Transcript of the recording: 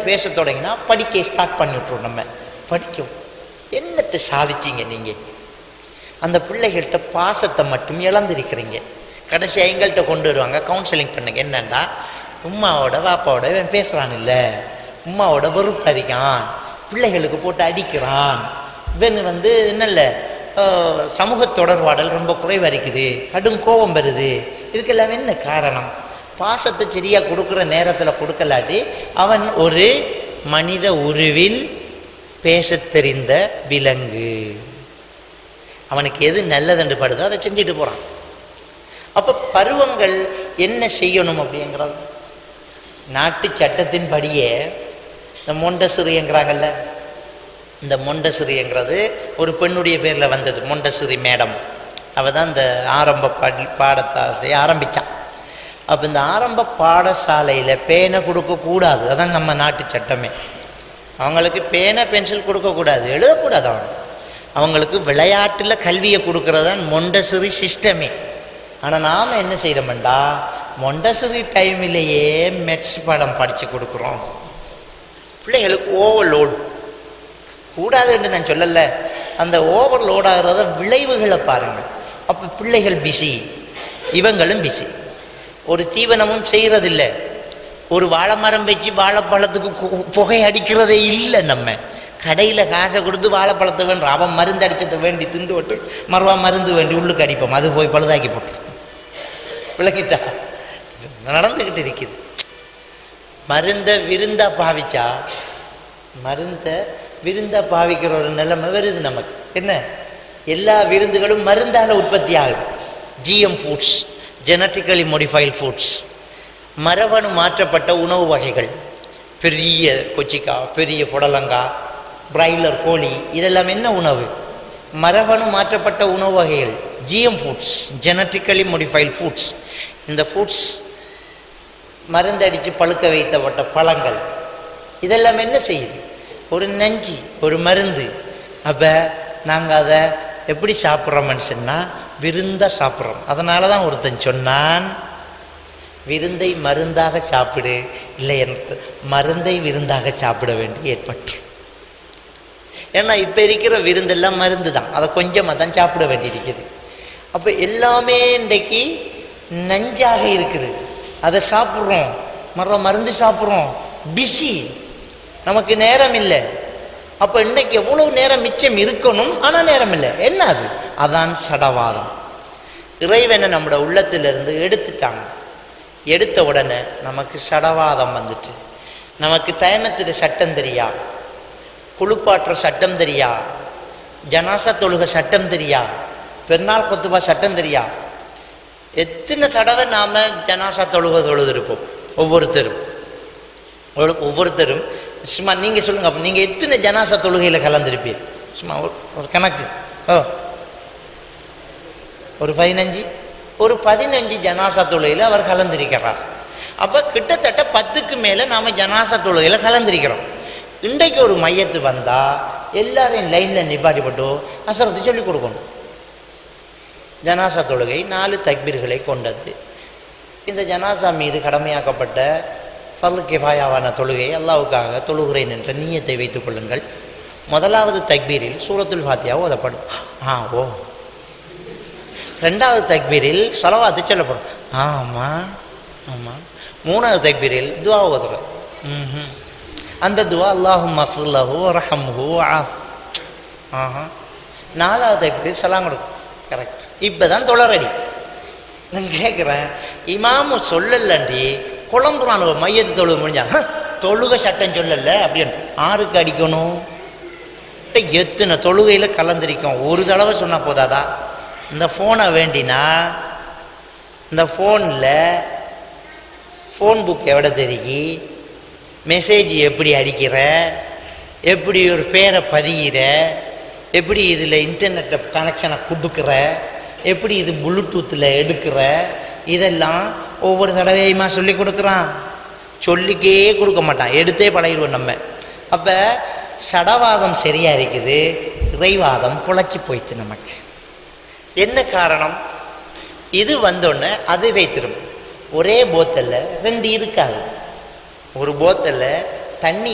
பேச தொடங்கினா படிக்க ஸ்டார்ட் பண்ணி விட்ருவோம். நம்ம படிக்கும் என்னத்தை சாதிச்சிங்க நீங்கள்? அந்த பிள்ளைகள்கிட்ட பாசத்தை மட்டும் இழந்திருக்கிறீங்க. கடைசி எங்கள்கிட்ட கொண்டு வருவாங்க, கவுன்சிலிங் பண்ணுங்க. என்னண்டா, உம்மாவோட வாப்பாவோட இவன் பேசுகிறான் இல்லை, உம்மாவோட வெறுப்பறிக்கான், பிள்ளைகளுக்கு போட்டு அடிக்கிறான், இவன் என்னல்ல சமூக தொடர்பாடல் ரொம்ப குறைவரிக்குது, கடும் கோபம் வருது, இதுக்கெல்லாம் என்ன காரணம்? பாசத்தை சரியாக கொடுக்குற நேரத்தில் கொடுக்கலாட்டி அவன் ஒரு மனித உருவில் பேச தெரிந்த விலங்கு. அவனுக்கு எது நல்லதுன்னு படுதோ அதை செஞ்சுட்டு போகிறான். அப்போ பருவங்கள் என்ன செய்யணும் அப்படிங்கிறது நாட்டு சட்டத்தின்படியே இந்த மொண்டசிறிங்கிறாங்கல்ல, இந்த மொண்டசிறிங்கிறது ஒரு பெண்ணுடைய பேரில் வந்தது. மொண்டசிறி மேடம், அவள் தான் இந்த ஆரம்ப பாடசாலையை ஆரம்பித்தான். அப்போ இந்த ஆரம்ப பாடசாலையில் பேனை கொடுக்கக்கூடாது, அதான் நம்ம நாட்டு சட்டமே. அவங்களுக்கு பேனை பென்சில் கொடுக்கக்கூடாது, எழுதக்கூடாது. அவங்களுக்கு விளையாட்டில் கல்வியை கொடுக்கறது தான் மொண்டசிறி சிஸ்டமே. ஆனால் நாம் என்ன செய்கிறோம்டா, மொண்டசிறி டைமிலேயே மெட்ஸ் பாடம் படித்து கொடுக்குறோம். பிள்ளைகளுக்கு ஓவர்லோடு கூடாதுன்னு நான் சொல்லலை, அந்த ஓவர்லோட் ஆகிறத விளைவுகளை பாருங்கள். அப்போ பிள்ளைகள் பிஸி, இவங்களும் பிஸி. ஒரு தீவனமும் செய்கிறதில்லை, ஒரு வாழை மரம் வச்சு வாழைப்பழத்துக்கு புகை அடிக்கிறதே இல்லை. நம்ம கடையில் காசை கொடுத்து வாழைப்பழத்தை வேண்டி அவன் மருந்து அடிச்சதை வேண்டி திண்டு விட்டு மறுவா மருந்து வேண்டி உள்ளுக்கு அடிப்போம், அது போய் பழுதாக்கி போட்டு விளக்கிட்டா நடந்துக்கிட்டு இருக்குது. மருந்தை விருந்தா பாவிச்சா, மருந்தை விருந்தா பாவிக்கிற ஒரு நிலைமை வருது நமக்கு. என்ன, எல்லா விருந்துகளும் மருந்தால் உற்பத்தி ஆகுது. GM foods, genetically modified foods, மரபணு மாற்றப்பட்ட உணவு வகைகள், பெரிய கொச்சிக்காய், பெரிய புடலங்காய், பிராய்லர் கோழி, இதெல்லாம் என்ன உணவு? மரபணு மாற்றப்பட்ட உணவு வகைகள், GM foods, genetically modified foods. இந்த ஃபுட்ஸ் மருந்தடித்து பழுக்க வைத்தப்பட்ட பழங்கள், இதெல்லாம் என்ன செய்யுது? ஒரு நஞ்சு, ஒரு மருந்து. அப்போ நாங்கள் அதை எப்படி சாப்பிட்றோம்னு சொன்னால் விருந்தாக சாப்பிட்றோம். அதனால தான் ஒருத்தன் சொன்னான், விருந்தை மருந்தாக சாப்பிடு, இல்லை என்று மருந்தை விருந்தாக சாப்பிட வேண்டி ஏற்பட்டு. ஏன்னா இப்போ இருக்கிற விருந்தெல்லாம் மருந்து தான், அதை கொஞ்சமாக தான் சாப்பிட வேண்டியிருக்குது. அப்போ எல்லாமே இன்றைக்கு நஞ்சாக இருக்குது, அதை சாப்பிட்றோம், மருந்து சாப்பிட்றோம், பிஸி, நமக்கு நேரம் இல்லை. அப்போ இன்னைக்கு எவ்வளோ நேரம் மிச்சம் இருக்கணும், ஆனால் நேரம் இல்லை. என்ன அது? அதான் சடவாதம். இறைவனை நம்மளோட உள்ளத்திலிருந்து எடுத்துட்டாங்க. எடுத்த உடனே நமக்கு சடவாதம் வந்துட்டு, நமக்கு தயமத்துடைய சட்டம் தெரியா, குளிப்பாற்ற சட்டம் தெரியா, ஜனாசா தொழுக சட்டம் தெரியா, பெருநாள் கொத்துபா சட்டம் தெரியா. எத்தனை தடவை நாம் ஜனாசா தொழுதிருப்போம் ஒவ்வொருத்தரும். சும்மா நீங்கள் சொல்லுங்க, அப்போ நீங்கள் எத்தனை ஜனாசா தொழுகையில் கலந்துருப்பீர்? சும்மா ஒரு கணக்கு. ஒரு 15 ஜனாசா தொழுகையில் அவர் கலந்திருக்கிறார். அப்போ கிட்டத்தட்ட 10க்கு மேலே நாம் ஜனாசா தொழுகையில் கலந்திருக்கிறோம். இன்றைக்கு ஒரு மையத்து வந்தால் எல்லாரையும் லைனில் நிப்பாட்டிப்பட்டு அசரத்து சொல்லிக் கொடுக்கணும். ஜனாசா தொழுகை 4 தக்பீர்களை கொண்டது. இந்த ஜனாசா மீது கடமையாக்கப்பட்ட ஃபர்லு கிஃபாயாவான தொழுகை அல்லாஹ்வுக்காக தொழுகிறேன் என்ற நியத்தை வைத்துக் கொள்ளுங்கள். முதலாவது தக்பீரில் சூரத்துல் ஃபாத்திஹா ஓதப்படும். ஓ. ரெண்டாவது தக்பீரில் ஸலவாத்து சொல்லப்படும். ஆமாம். மூணாவது தக்பீரில் துவா ஓதுறோம். அந்த துவா அல்லாஹும்ம அக்ஃபிர் லஹு வர்ஹம்ஹு வஆஃப். நாலாவது தக்பீரில் சலாம் கொடுக்கும். கரெக்ட். இப்போ தான் தொழறடி. நான் கேட்குறேன், இமாமு சொல்லலண்டி குழம்புறான் மையத்து தொழுக முடிஞ்சா தொழுகை சட்டம் சொல்லல அப்படின்னு ஆருக்கு அடிக்கணும்? எத்தனை தொழுகையில் கலந்திருக்கோம். ஒரு தடவை சொன்னால் போதாதா? இந்த ஃபோனை வேண்டினா இந்த ஃபோனில் ஃபோன் புக் எவ்வளோ தெரிக்கி, மெசேஜ் எப்படி அடிக்கிற, எப்படி ஒரு பேரை பதிகிற, எப்படி இதில் இன்டர்நெட்டை கனெக்ஷனை கொடுக்குற, எப்படி இது ப்ளூடூத்தில் எடுக்கிற, இதெல்லாம் ஒவ்வொரு தடவையுமா சொல்லி கொடுக்குறான். சொல்லிக்கே கொடுக்க மாட்டான், எடுத்தே பழகிடுவோம் நம்ம. அப்போ சடவாதம் சரியாக இருக்குது, இறைவாதம் புழைச்சி போயிடுச்சு நமக்கு. என்ன காரணம்? இது வந்தோடனே அது வைத்திரும். ஒரே போத்தலில் 2 இருக்காது. ஒரு போத்தலில் தண்ணி